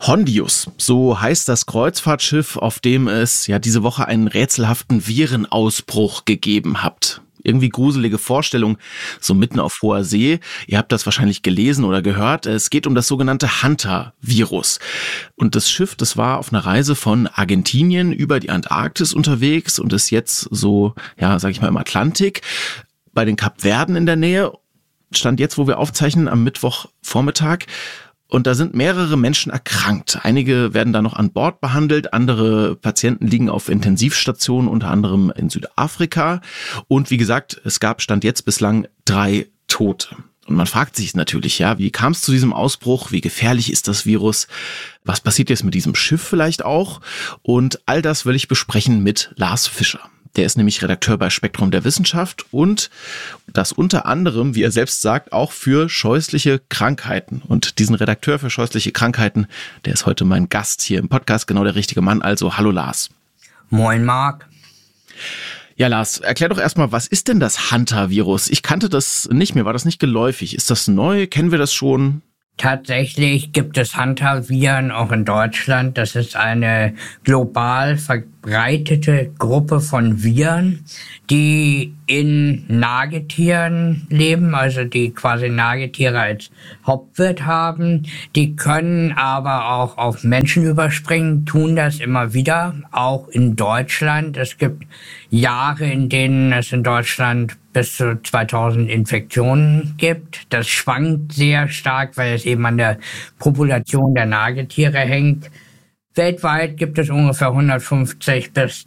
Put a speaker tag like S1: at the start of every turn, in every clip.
S1: Hondius, so heißt das Kreuzfahrtschiff, auf dem es ja diese Woche einen rätselhaften Virenausbruch gegeben hat. Irgendwie gruselige Vorstellung, so mitten auf hoher See. Ihr habt das wahrscheinlich gelesen oder gehört. Es geht um das sogenannte Hunter-Virus. Und das Schiff, das war auf einer Reise von Argentinien über die Antarktis unterwegs und ist jetzt so, ja, sag ich mal, im Atlantik, bei den Kapverden in der Nähe. Stand jetzt, wo wir aufzeichnen, am Mittwochvormittag. Und da sind mehrere Menschen erkrankt. Einige werden da noch an Bord behandelt, andere Patienten liegen auf Intensivstationen, unter anderem in Südafrika. Und wie gesagt, es gab Stand jetzt bislang 3 Tote. Und man fragt sich natürlich, ja, wie kam es zu diesem Ausbruch? Wie gefährlich ist das Virus? Was passiert jetzt mit diesem Schiff vielleicht auch? Und all das will ich besprechen mit Lars Fischer. Der ist nämlich Redakteur bei Spektrum der Wissenschaft und das unter anderem, wie er selbst sagt, auch für scheußliche Krankheiten. Und diesen Redakteur für scheußliche Krankheiten, der ist heute mein Gast hier im Podcast, genau der richtige Mann. Also hallo Lars.
S2: Moin Marc.
S1: Ja Lars, erklär doch erstmal, was ist denn das Hunter-Virus? Ich kannte das nicht, mir war das nicht geläufig. Ist das neu? Kennen wir das schon?
S2: Tatsächlich gibt es Hunter-Viren auch in Deutschland. Das ist eine global verbreitete Gruppe von Viren, die in Nagetieren leben, also die quasi Nagetiere als Hauptwirt haben. Die können aber auch auf Menschen überspringen, tun das immer wieder, auch in Deutschland. Es gibt Jahre, in denen es in Deutschland bis zu 2000 Infektionen gibt. Das schwankt sehr stark, weil es eben an der Population der Nagetiere hängt. Weltweit gibt es ungefähr 150 bis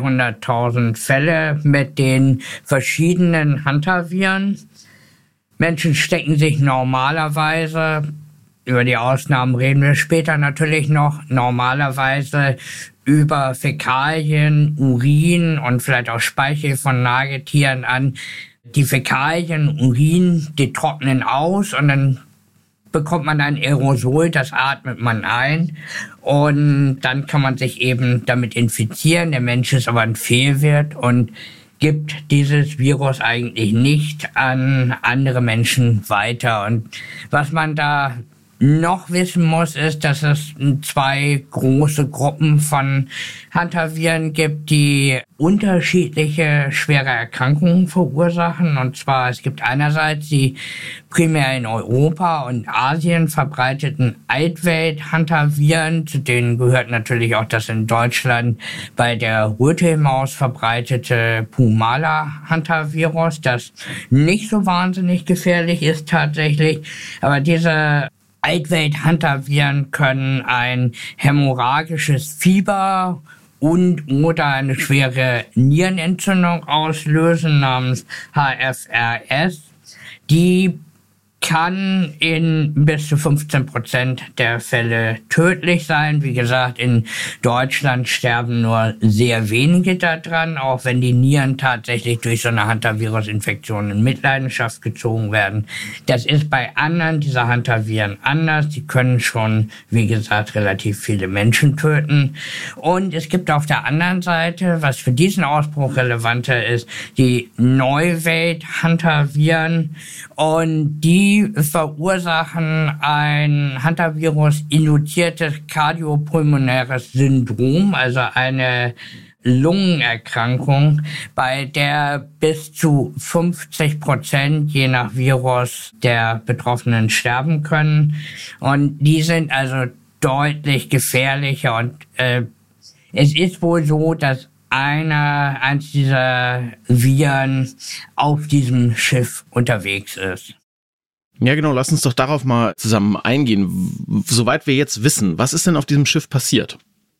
S2: 200.000 Fälle mit den verschiedenen Hunter-Viren. Menschen stecken sich normalerweise, über die Ausnahmen reden wir später natürlich noch, normalerweise über Fäkalien, Urin und vielleicht auch Speichel von Nagetieren an. Die Fäkalien, Urin, die trocknen aus und dann bekommt man ein Aerosol, das atmet man ein und dann kann man sich eben damit infizieren. Der Mensch ist aber ein Fehlwirt und gibt dieses Virus eigentlich nicht an andere Menschen weiter. Und was man da noch wissen muss, ist, dass es 2 große Gruppen von Hunter-Viren gibt, die unterschiedliche schwere Erkrankungen verursachen. Und zwar, es gibt einerseits die primär in Europa und Asien verbreiteten Altwelt-Hunter-Viren, zu denen gehört natürlich auch das in Deutschland bei der Rötelmaus verbreitete Pumala-Hunter-Virus, das nicht so wahnsinnig gefährlich ist tatsächlich, aber diese Altwelt-Hunter-Viren können ein hämorrhagisches Fieber oder eine schwere Nierenentzündung auslösen namens HFRS. Die kann in bis zu 15% der Fälle tödlich sein. Wie gesagt, in Deutschland sterben nur sehr wenige daran, auch wenn die Nieren tatsächlich durch so eine Hunter-Virus-Infektion in Mitleidenschaft gezogen werden. Das ist bei anderen dieser Hunter-Viren anders. Die können schon, wie gesagt, relativ viele Menschen töten. Und es gibt auf der anderen Seite, was für diesen Ausbruch relevanter ist, die Neuwelt-Hunter-Viren. Und die verursachen ein Hunter-Virus-induziertes kardiopulmonäres Syndrom, also eine Lungenerkrankung, bei der bis zu 50% je nach Virus der Betroffenen sterben können. Und die sind also deutlich gefährlicher. Und es ist wohl so, dass eins dieser Viren auf diesem Schiff unterwegs ist.
S1: Ja, genau. Lass uns doch darauf mal zusammen eingehen. Soweit wir jetzt wissen, was ist denn auf diesem Schiff passiert?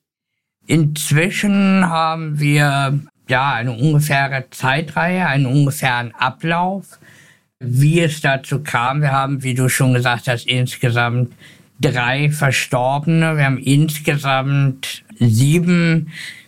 S2: Inzwischen haben wir eine ungefähre Zeitreihe, einen ungefähren Ablauf, wie es dazu kam. Wir haben, wie du schon gesagt hast, insgesamt 3 Verstorbene. Wir haben insgesamt 7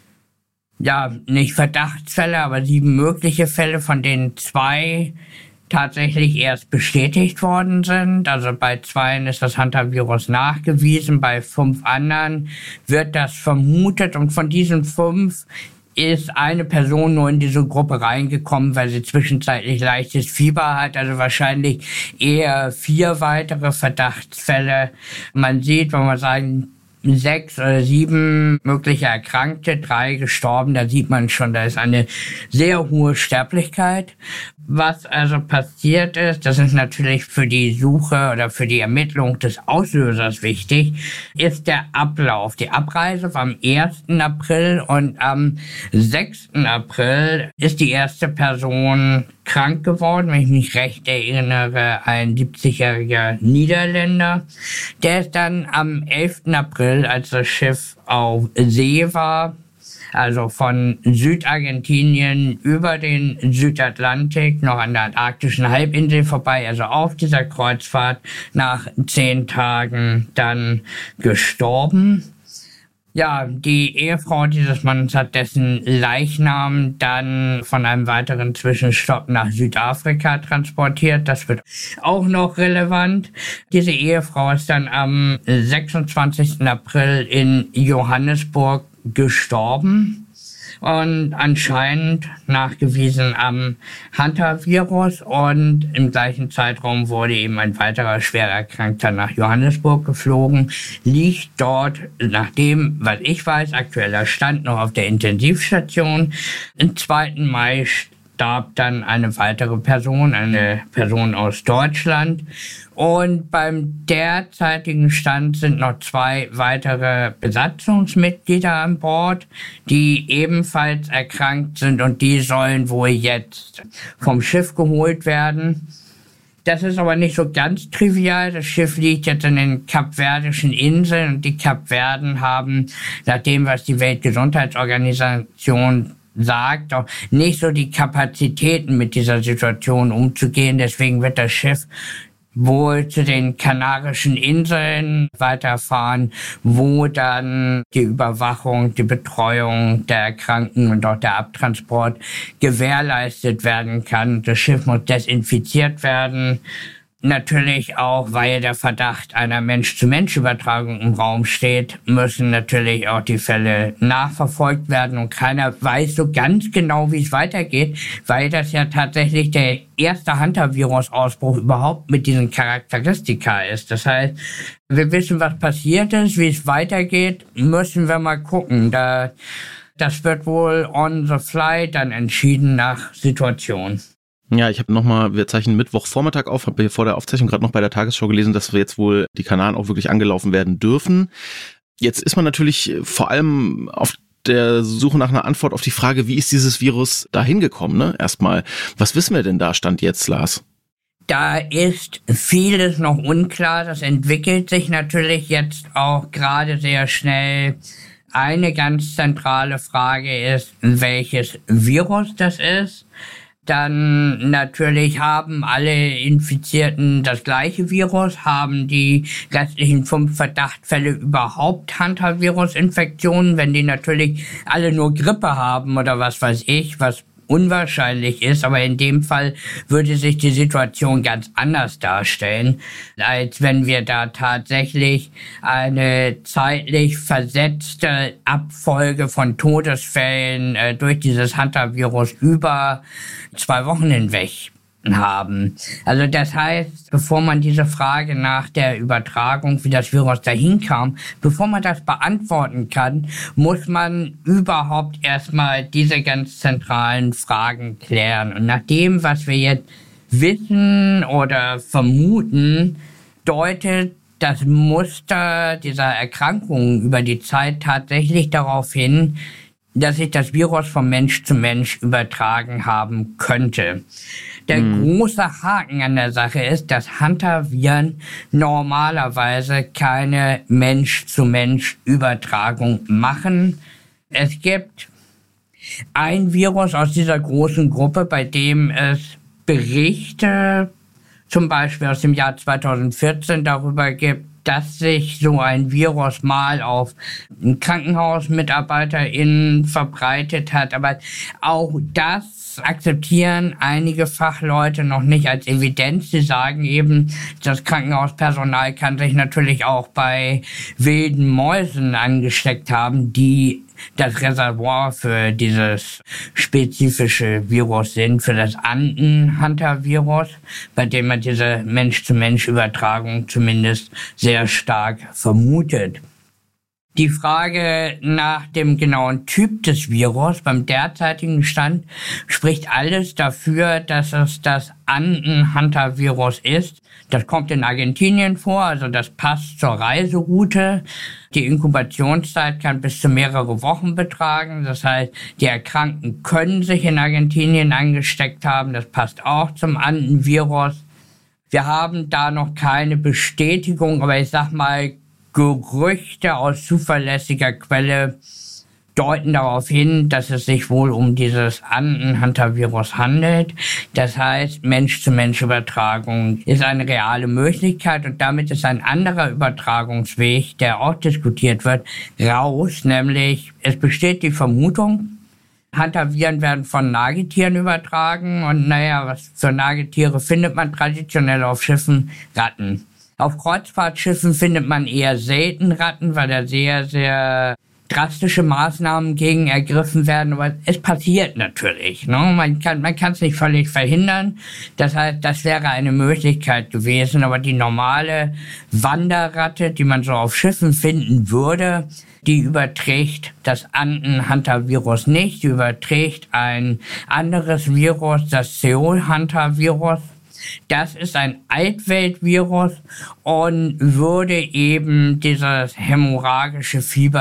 S2: nicht Verdachtsfälle, aber 7 mögliche Fälle, von denen 2 tatsächlich erst bestätigt worden sind. Also bei 2 ist das Hunter-Virus nachgewiesen, bei 5 anderen wird das vermutet. Und von diesen 5 ist eine Person nur in diese Gruppe reingekommen, weil sie zwischenzeitlich leichtes Fieber hat. Also wahrscheinlich eher 4 weitere Verdachtsfälle. Man sieht, wenn man sagen, 6 oder 7 mögliche Erkrankte, 3 gestorben. Da sieht man schon, da ist eine sehr hohe Sterblichkeit. Was also passiert ist, das ist natürlich für die Suche oder für die Ermittlung des Auslösers wichtig, ist der Ablauf. Die Abreise war am 1. April und am 6. April ist die erste Person krank geworden, wenn ich mich recht erinnere, ein 70-jähriger Niederländer. Der ist dann am 11. April, als das Schiff auf See war, also von Südargentinien über den Südatlantik noch an der antarktischen Halbinsel vorbei, also auf dieser Kreuzfahrt nach 10 Tagen dann gestorben. Ja, die Ehefrau dieses Mannes hat dessen Leichnam dann von einem weiteren Zwischenstopp nach Südafrika transportiert. Das wird auch noch relevant. Diese Ehefrau ist dann am 26. April in Johannesburg gestorben und anscheinend nachgewiesen am Hantavirus, und im gleichen Zeitraum wurde eben ein weiterer schwer Erkrankter nach Johannesburg geflogen, liegt dort, nach dem, was ich weiß, aktueller Stand, noch auf der Intensivstation. Am 2. Mai starb dann eine weitere Person, eine Person aus Deutschland. Und beim derzeitigen Stand sind noch 2 weitere Besatzungsmitglieder an Bord, die ebenfalls erkrankt sind, und die sollen wohl jetzt vom Schiff geholt werden. Das ist aber nicht so ganz trivial. Das Schiff liegt jetzt in den Kapverdischen Inseln, und die Kapverden haben, nach dem, was die Weltgesundheitsorganisation sagt, auch nicht so die Kapazitäten, mit dieser Situation umzugehen. Deswegen wird das Schiff wohl zu den Kanarischen Inseln weiterfahren, wo dann die Überwachung, die Betreuung der Erkrankten und auch der Abtransport gewährleistet werden kann. Das Schiff muss desinfiziert werden. Natürlich auch, weil der Verdacht einer Mensch-zu-Mensch-Übertragung im Raum steht, müssen natürlich auch die Fälle nachverfolgt werden, und keiner weiß so ganz genau, wie es weitergeht, weil das ja tatsächlich der erste Hantavirus-Ausbruch überhaupt mit diesen Charakteristika ist. Das heißt, wir wissen, was passiert ist, wie es weitergeht, müssen wir mal gucken. Das wird wohl on the fly dann entschieden nach Situation.
S1: Ja, ich habe wir zeichnen Mittwochvormittag auf, habe hier vor der Aufzeichnung gerade noch bei der Tagesschau gelesen, dass wir jetzt wohl die Kanaren auch wirklich angelaufen werden dürfen. Jetzt ist man natürlich vor allem auf der Suche nach einer Antwort auf die Frage, wie ist dieses Virus da hingekommen, ne? Erstmal, was wissen wir denn da, Stand jetzt, Lars?
S2: Da ist vieles noch unklar. Das entwickelt sich natürlich jetzt auch gerade sehr schnell. Eine ganz zentrale Frage ist, welches Virus das ist. Dann natürlich haben alle Infizierten das gleiche Virus, haben die restlichen 5 Verdachtsfälle überhaupt Hantavirus-Infektionen, wenn die natürlich alle nur Grippe haben oder was weiß ich, was unwahrscheinlich ist, aber in dem Fall würde sich die Situation ganz anders darstellen, als wenn wir da tatsächlich eine zeitlich versetzte Abfolge von Todesfällen durch dieses Hantavirus über 2 Wochen hinweg haben. Also das heißt, bevor man diese Frage nach der Übertragung, wie das Virus dahin kam, bevor man das beantworten kann, muss man überhaupt erstmal diese ganz zentralen Fragen klären. Und nach dem, was wir jetzt wissen oder vermuten, deutet das Muster dieser Erkrankungen über die Zeit tatsächlich darauf hin, dass sich das Virus von Mensch zu Mensch übertragen haben könnte. Der große Haken an der Sache ist, dass Hantaviren normalerweise keine Mensch-zu-Mensch-Übertragung machen. Es gibt ein Virus aus dieser großen Gruppe, bei dem es Berichte, zum Beispiel aus dem Jahr 2014, darüber gibt, dass sich so ein Virus mal auf KrankenhausmitarbeiterInnen verbreitet hat. Aber auch das akzeptieren einige Fachleute noch nicht als Evidenz. Sie sagen eben, das Krankenhauspersonal kann sich natürlich auch bei wilden Mäusen angesteckt haben, die das Reservoir für dieses spezifische Virus sind, für das Anden-Hantavirus, bei dem man diese Mensch-zu-Mensch-Übertragung zumindest sehr stark vermutet. Die Frage nach dem genauen Typ des Virus beim derzeitigen Stand spricht alles dafür, dass es das Anden-Hantavirus ist. Das kommt in Argentinien vor, also das passt zur Reiseroute. Die Inkubationszeit kann bis zu mehrere Wochen betragen. Das heißt, die Erkrankten können sich in Argentinien angesteckt haben. Das passt auch zum Anden-Virus. Wir haben da noch keine Bestätigung, aber ich sag mal, Gerüchte aus zuverlässiger Quelle deuten darauf hin, dass es sich wohl um dieses Anden-Hantavirus handelt. Das heißt, Mensch-zu-Mensch-Übertragung ist eine reale Möglichkeit und damit ist ein anderer Übertragungsweg, der auch diskutiert wird, raus. Nämlich, es besteht die Vermutung, Hantaviren werden von Nagetieren übertragen und was für Nagetiere findet man traditionell auf Schiffen? Ratten. Auf Kreuzfahrtschiffen findet man eher selten Ratten, weil da sehr, sehr drastische Maßnahmen gegen ergriffen werden. Aber es passiert natürlich. Ne? Man kann es nicht völlig verhindern. Das heißt, das wäre eine Möglichkeit gewesen. Aber die normale Wanderratte, die man so auf Schiffen finden würde, die überträgt das Anden-Hantavirus nicht. Die überträgt ein anderes Virus, das Seoul-Hantavirus. Das ist ein Altweltvirus und würde eben dieses hämorrhagische Fieber